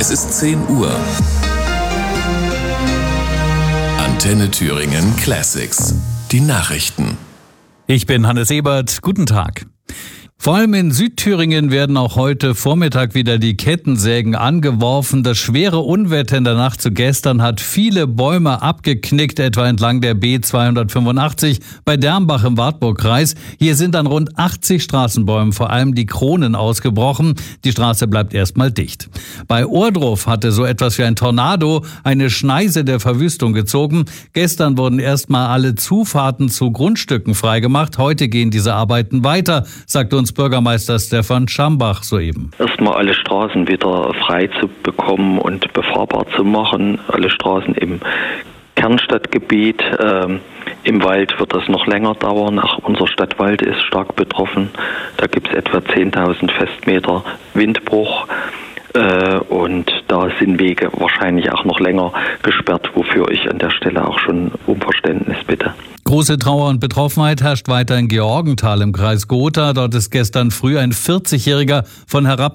Es ist 10 Uhr. Antenne Thüringen Classics. Die Nachrichten. Ich bin Hannes Ebert. Guten Tag. Vor allem in Südthüringen werden auch heute Vormittag wieder die Kettensägen angeworfen. Das schwere Unwetter in der Nacht zu gestern hat viele Bäume abgeknickt, etwa entlang der B285 bei Dernbach im Wartburgkreis. Hier sind an rund 80 Straßenbäumen vor allem die Kronen ausgebrochen. Die Straße bleibt erstmal dicht. Bei Ohrdruf hatte so etwas wie ein Tornado eine Schneise der Verwüstung gezogen. Gestern wurden erstmal alle Zufahrten zu Grundstücken freigemacht. Heute gehen diese Arbeiten weiter, sagt uns Bürgermeister Stefan Schambach soeben. Erstmal alle Straßen wieder frei zu bekommen und befahrbar zu machen. Alle Straßen im Kernstadtgebiet. Im Wald wird das noch länger dauern. Unser Stadtwald ist stark betroffen. Da gibt es etwa 10.000 Festmeter Windbruch. Und da sind Wege wahrscheinlich auch noch länger gesperrt, wofür ich an der Stelle auch schon um Verständnis bitte. Große Trauer und Betroffenheit herrscht weiter in Georgenthal im Kreis Gotha. Dort ist gestern früh ein 40-Jähriger von